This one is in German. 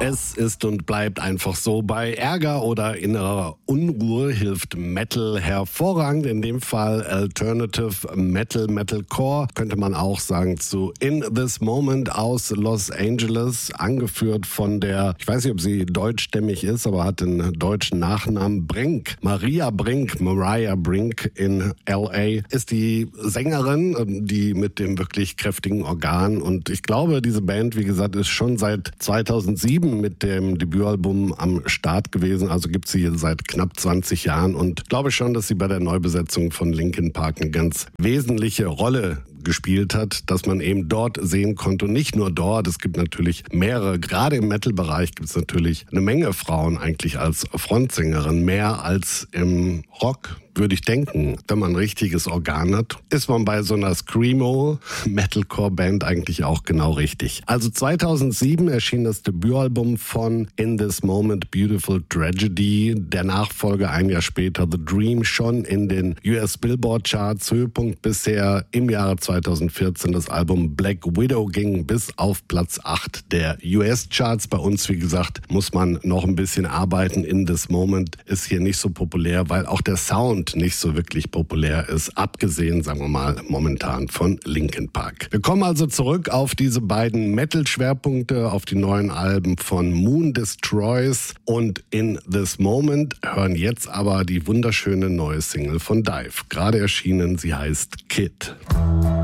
Es ist und bleibt einfach so. Bei Ärger oder innerer Unruhe hilft Metal hervorragend. In dem Fall Alternative Metal, Metalcore, könnte man auch sagen, zu In This Moment aus Los Angeles, angeführt von der, ich weiß nicht, ob sie deutschstämmig ist, aber hat den deutschen Nachnamen Brink. Mariah Brink in L.A. ist die Sängerin, die mit dem wirklich kräftigen Organ. Und ich glaube, diese Band, wie gesagt, ist schon seit 2007 mit dem Debütalbum am Start gewesen. Also gibt sie hier seit knapp 20 Jahren und glaube schon, dass sie bei der Neubesetzung von Linkin Park eine ganz wesentliche Rolle gespielt hat, dass man eben dort sehen konnte. Und nicht nur dort, es gibt natürlich mehrere, gerade im Metal-Bereich gibt es natürlich eine Menge Frauen eigentlich als Frontsängerin, mehr als im Rock, würde ich denken. Wenn man ein richtiges Organ hat, ist man bei so einer Screamo-Metalcore-Band eigentlich auch genau richtig. Also 2007 erschien das Debütalbum von In This Moment, Beautiful Tragedy. Der Nachfolger ein Jahr später, The Dream, schon in den US Billboard Charts. Höhepunkt bisher im Jahre 2014 das Album Black Widow ging bis auf Platz 8 der US Charts. Bei uns, wie gesagt, muss man noch ein bisschen arbeiten. In This Moment ist hier nicht so populär, weil auch der Sound nicht so wirklich populär ist, abgesehen, sagen wir mal, momentan von Linkin Park. Wir kommen also zurück auf diese beiden Metal-Schwerpunkte, auf die neuen Alben von Moon Destroys und In This Moment, hören jetzt aber die wunderschöne neue Single von Dive. Gerade erschienen, sie heißt Kid.